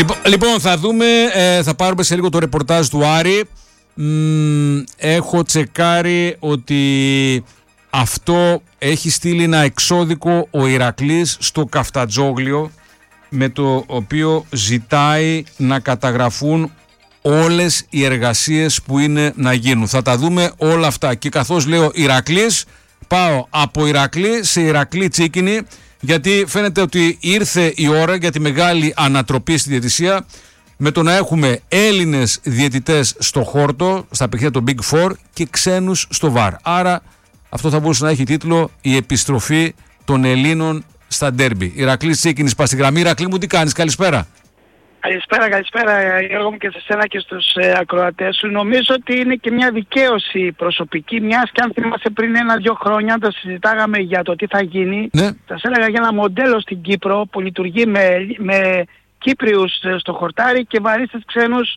Λοιπόν, θα δούμε, θα πάρουμε σε λίγο το ρεπορτάζ του Άρη. Έχω τσεκάρει ότι αυτό έχει στείλει ένα εξώδικο ο Ηρακλής στο Καφτατζόγλιο, με το οποίο ζητάει να καταγραφούν όλες οι εργασίες που είναι να γίνουν. Θα τα δούμε όλα αυτά. Και καθώς λέω Ηρακλής, πάω από Ηρακλή σε Ηρακλή Τσίκινη, γιατί φαίνεται ότι ήρθε η ώρα για τη μεγάλη ανατροπή στη διαιτησία, με το να έχουμε Έλληνες διαιτητές στο χόρτο, στα παιχνίδια των Big Four, και ξένους στο VAR. Άρα αυτό θα μπορούσε να έχει τίτλο «Η επιστροφή των Ελλήνων στα ντέρμπι». Ηρακλής Τσίκινης, πας στη γραμμή. Ηρακλή μου, τι κάνεις? Καλησπέρα. Καλησπέρα Γιώργο μου και σε σένα και στους ακροατές σου. Νομίζω ότι είναι και μια δικαίωση προσωπική, μιας και αν θυμάσαι πριν 1-2 χρόνια τα συζητάγαμε για το τι θα γίνει. Ναι. Σας έλεγα για ένα μοντέλο στην Κύπρο που λειτουργεί με Κύπριους στο χορτάρι και βαρίστες ξένους,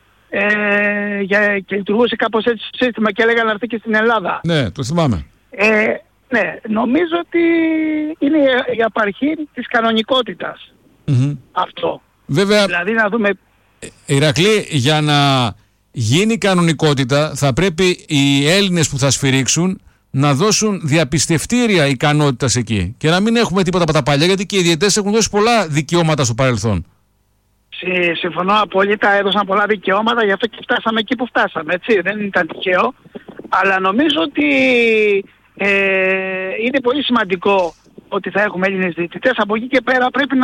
και λειτουργούσε κάπως έτσι το σύστημα και έλεγα να έρθει και στην Ελλάδα. Ναι, το θυμάμαι. Ναι, νομίζω ότι είναι η απαρχή της κανονικότητας αυτό. Βέβαια, δηλαδή να δούμε... Ηρακλή, για να γίνει κανονικότητα θα πρέπει οι Έλληνες που θα σφυρίξουν να δώσουν διαπιστευτήρια ικανότητας εκεί και να μην έχουμε τίποτα από τα παλιά, γιατί και οι διαιτητές έχουν δώσει πολλά δικαιώματα στο παρελθόν. Συμφωνώ απόλυτα, έδωσαν πολλά δικαιώματα, γι' αυτό και φτάσαμε εκεί που φτάσαμε, έτσι, δεν ήταν τυχαίο. Αλλά νομίζω ότι είναι πολύ σημαντικό ότι θα έχουμε Έλληνες διαιτητές. Από εκεί και πέρα πρέπει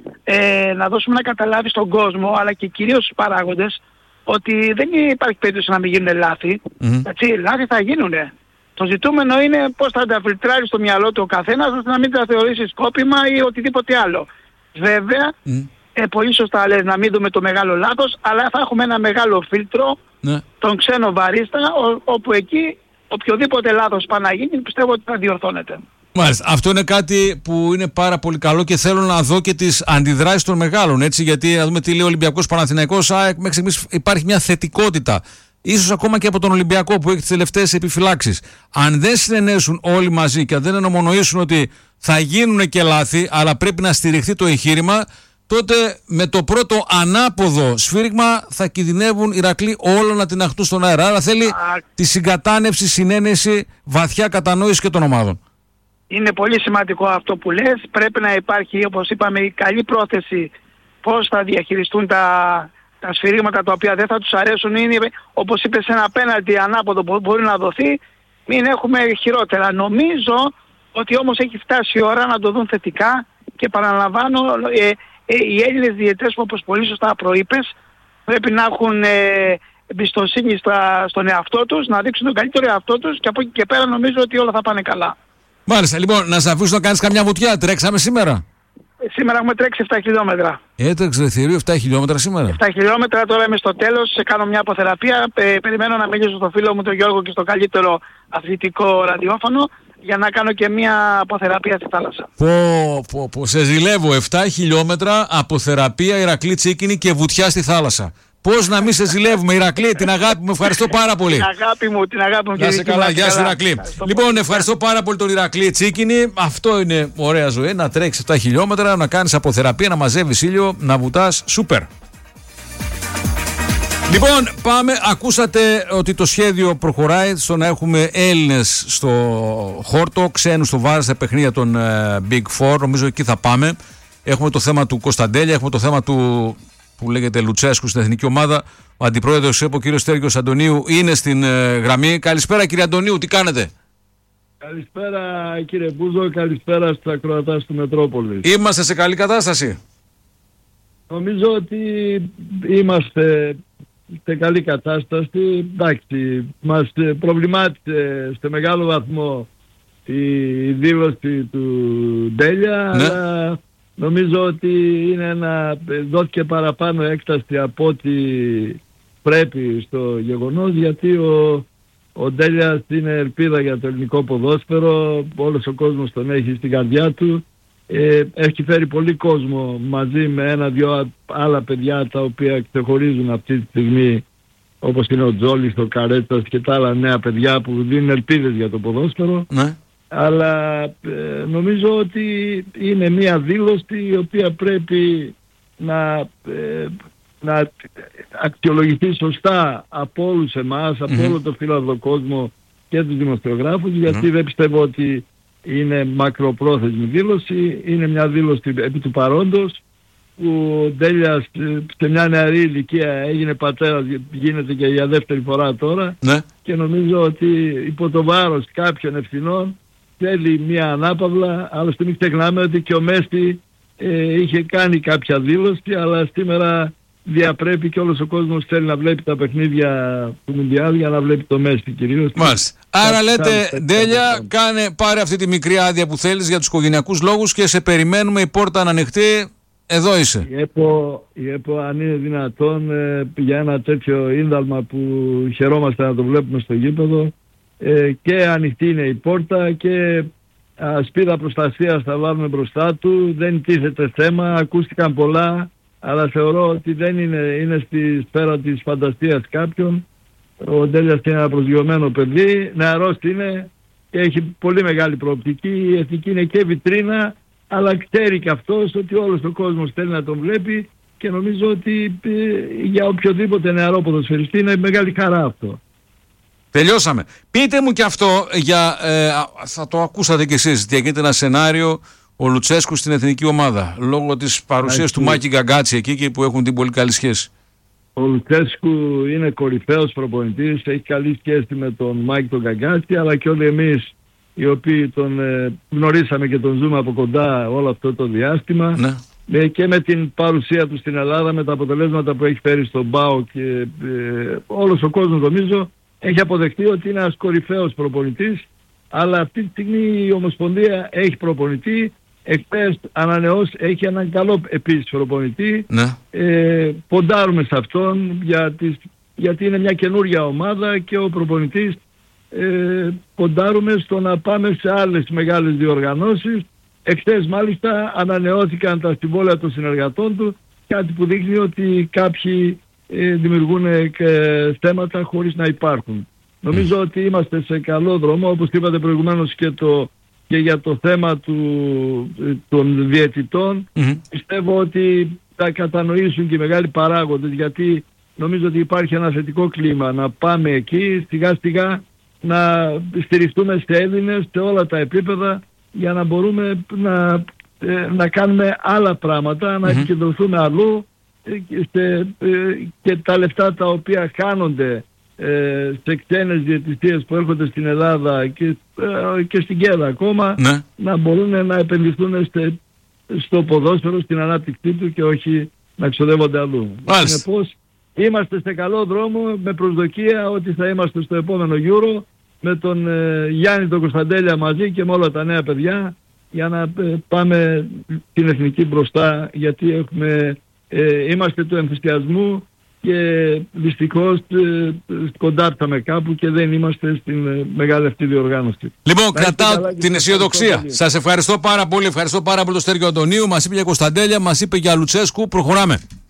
να δώσουμε να καταλάβει στον κόσμο, αλλά και κυρίως στους παράγοντες, ότι δεν υπάρχει περίπτωση να μην γίνουν λάθη. Έτσι, λάθη θα γίνουνε. Το ζητούμενο είναι πώς θα τα φιλτράρει στο μυαλό του ο καθένας, ώστε να μην τα θεωρήσει σκόπιμα ή οτιδήποτε άλλο. Βέβαια, πολύ σωστά λες, να μην δούμε το μεγάλο λάθος, αλλά θα έχουμε ένα μεγάλο φίλτρο, τον ξένο βαρίστα, όπου εκεί οποιοδήποτε λάθος πάει να γίνει, πιστεύω ότι θα διορθώνεται. Μάλιστα. Αυτό είναι κάτι που είναι πάρα πολύ καλό και θέλω να δω και τις αντιδράσεις των μεγάλων. Έτσι, γιατί να δούμε τι λέει ο Ολυμπιακός Παναθηναϊκός. Μέχρι στιγμής υπάρχει μια θετικότητα. Ίσως ακόμα και από τον Ολυμπιακό που έχει τις τελευταίες επιφυλάξεις. Αν δεν συνενέσουν όλοι μαζί και αν δεν ενομονοήσουν ότι θα γίνουν και λάθη, αλλά πρέπει να στηριχθεί το εγχείρημα, τότε με το πρώτο ανάποδο σφύριγμα θα κινδυνεύουν οι Ηρακλοί όλα να την αχτούν στον αέρα. Άρα θέλει τη συγκατάνευση, συνένεση, βαθιά κατανόηση και των ομάδων. Είναι πολύ σημαντικό αυτό που λες. Πρέπει να υπάρχει, όπως είπαμε, η καλή πρόθεση πώς θα διαχειριστούν τα σφυρίγματα τα οποία δεν θα τους αρέσουν. Είναι, όπως είπες, ένα πέναλτι ανάποδο που μπορεί να δοθεί. Μην έχουμε χειρότερα. Νομίζω ότι όμως έχει φτάσει η ώρα να το δουν θετικά και παραλαμβάνω, οι Έλληνες διαιτητές, όπως πολύ σωστά προείπες, πρέπει να έχουν εμπιστοσύνη στον εαυτό τους, να δείξουν τον καλύτερο εαυτό τους και από εκεί και πέρα νομίζω ότι όλα θα πάνε καλά. Μάλιστα, λοιπόν, να σε αφήσω να κάνεις καμιά βουτιά. Τρέξαμε σήμερα? Σήμερα έχουμε τρέξει 7 χιλιόμετρα. Έτρεξε θηρίο 7 χιλιόμετρα σήμερα. 7 χιλιόμετρα, τώρα είμαι στο τέλος, κάνω μια αποθεραπεία. Περιμένω να μιλήσω στον φίλο μου τον Γιώργο και στο καλύτερο αθλητικό ραδιόφωνο για να κάνω και μια αποθεραπεία στη θάλασσα. Σε ζηλεύω. 7 χιλιόμετρα αποθεραπεία, Ηρακλή Τσίκινη και βουτιά στη θάλασσα. Πώς να μην σε ζηλεύουμε, Ηρακλή, την αγάπη μου, ευχαριστώ πάρα πολύ. Την αγάπη μου. Να είσαι καλά, γεια σου Ηρακλή. Λοιπόν, ευχαριστώ πάρα πολύ τον Ηρακλή Τσίκινη. Αυτό είναι ωραία ζωή, να τρέξεις 7 χιλιόμετρα, να κάνεις αποθεραπεία, να μαζεύεις ήλιο, να βουτάς, σούπερ. Λοιπόν, πάμε, ακούσατε ότι το σχέδιο προχωράει στο να έχουμε Έλληνες στο χόρτο, ξένους στο VAR στα παιχνίδια των Big Four, νομίζω εκεί θα πάμε. Έχουμε το θέμα του Κωνσταντέλια, έχουμε το θέμα του που λέγεται Λουτσέσκου στην εθνική ομάδα. Ο αντιπρόεδρος ΕΠΟ, ο κύριος Στέργιος Αντωνίου, είναι στην γραμμή. Καλησπέρα κύριε Αντωνίου, τι κάνετε? Καλησπέρα κύριε Μπούζο, καλησπέρα στους ακροατάς του Μετρόπολης. Είμαστε σε καλή κατάσταση? Νομίζω ότι είμαστε σε καλή κατάσταση. Εντάξει, μας προβλημάτισε σε μεγάλο βαθμό η δήλωση του Ντέλια, ναι. Αλλά νομίζω ότι είναι δόθηκε παραπάνω έκταση από ό,τι πρέπει στο γεγονός, γιατί ο Ντέλιας είναι ελπίδα για το ελληνικό ποδόσφαιρο, όλος ο κόσμος τον έχει στην καρδιά του, έχει φέρει πολύ κόσμο μαζί με ένα-δυο άλλα παιδιά τα οποία ξεχωρίζουν αυτή τη στιγμή, όπως είναι ο Τζόλης, ο Καρέτσας και τα άλλα νέα παιδιά που δίνουν ελπίδες για το ποδόσφαιρο. Ναι. Αλλά νομίζω ότι είναι μια δήλωση η οποία πρέπει να αξιολογηθεί σωστά από όλους εμάς, από όλο το φύλαδο κόσμο και τους δημοσιογράφους, γιατί δεν πιστεύω ότι είναι μακροπρόθεσμη δήλωση, είναι μια δήλωση επί του παρόντος, που ο Ντέλιας σε μια νεαρή ηλικία έγινε πατέρας, γίνεται και για δεύτερη φορά τώρα, και νομίζω ότι υπό το βάρος κάποιων ευθυνών θέλει μια ανάπαυλα. Άλλωστε μην ξεχνάμε ότι και ο Μέση είχε κάνει κάποια δήλωση, αλλά σήμερα διαπρέπει και όλος ο κόσμος θέλει να βλέπει τα παιχνίδια του Μουντιάλ για να βλέπει το Μέση κυρίως. Μάλιστα. Άρα λέτε, Ντέλια, πάρε αυτή τη μικρή άδεια που θέλεις για τους οικογενειακούς λόγους και σε περιμένουμε, η πόρτα ανοιχτή, εδώ είσαι. Η ΕΠΟ, αν είναι δυνατόν, για ένα τέτοιο ίνδαλμα που χαιρόμαστε να το βλέπουμε στο γήπεδο, και ανοιχτή είναι η πόρτα και ασπίδα προστασίας θα βάλουμε μπροστά του, δεν τίθεται θέμα, ακούστηκαν πολλά, αλλά θεωρώ ότι δεν είναι στη σφαίρα της φαντασίας κάποιον. Ο Ντέλιας είναι ένα προσγειωμένο παιδί, νεαρός είναι και έχει πολύ μεγάλη προοπτική, η εθνική είναι και βιτρίνα, αλλά ξέρει και αυτός ότι όλος ο κόσμος θέλει να τον βλέπει και νομίζω ότι για οποιοδήποτε νεαρό ποδοσφαιριστή είναι μεγάλη χαρά αυτό. Τελειώσαμε. Πείτε μου και αυτό, θα το ακούσατε κι εσείς, διακίνεται ένα σενάριο ο Λουτσέσκου στην εθνική ομάδα, λόγω της παρουσίας του Μάκη Γκαγκάτση εκεί και που έχουν την πολύ καλή σχέση. Ο Λουτσέσκου είναι κορυφαίος προπονητής, έχει καλή σχέση με τον Μάκη τον Γκαγκάτση, αλλά και όλοι εμείς οι οποίοι τον γνωρίσαμε και τον ζούμε από κοντά όλο αυτό το διάστημα, και με την παρουσία του στην Ελλάδα, με τα αποτελέσματα που έχει φέρει στον ΠΑΟ και όλος ο κόσμος νομίζω έχει αποδεχτεί ότι είναι ένας κορυφαίος προπονητής, αλλά αυτή τη στιγμή η Ομοσπονδία έχει προπονητή, εχθές ανανεώσει, έχει έναν καλό επίσης προπονητή, ποντάρουμε σε αυτόν γιατί είναι μια καινούρια ομάδα και ο προπονητής ποντάρουμε στο να πάμε σε άλλες μεγάλες διοργανώσεις. Εχθές μάλιστα ανανεώθηκαν τα συμβόλαια των συνεργατών του, κάτι που δείχνει ότι κάποιοι δημιουργούν θέματα χωρίς να υπάρχουν. Νομίζω ότι είμαστε σε καλό δρόμο, όπως είπατε προηγουμένως και για το θέμα των διαιτητών. Πιστεύω ότι θα κατανοήσουν και οι μεγάλοι παράγοντες, γιατί νομίζω ότι υπάρχει ένα θετικό κλίμα να πάμε εκεί σιγά σιγά να στηριχτούμε σε Έλληνες σε όλα τα επίπεδα για να μπορούμε να κάνουμε άλλα πράγματα, να επικεντρωθούμε αλλού και τα λεφτά τα οποία χάνονται σε ξένες διαιτησίες που έρχονται στην Ελλάδα και στην ΚΕΔΑ ακόμα, να μπορούν να επενδυθούν στο ποδόσφαιρο, στην ανάπτυξή του και όχι να ξοδεύονται αλλού. Συνεπώς είμαστε σε καλό δρόμο, με προσδοκία ότι θα είμαστε στο επόμενο Euro με τον Γιάννη τον Κωνσταντέλια μαζί και με όλα τα νέα παιδιά για να πάμε την εθνική μπροστά, γιατί είμαστε του ενθουσιασμού και δυστυχώς κοντάρταμε κάπου και δεν είμαστε στην μεγάλη αυτή διοργάνωση. Λοιπόν, κρατάω την αισιοδοξία. Σας ευχαριστώ πάρα πολύ. Ευχαριστώ πάρα πολύ τον Στέργιο Αντωνίου. Μας είπε για Κωνσταντέλια, μας είπε για Λουτσέσκου. Προχωράμε.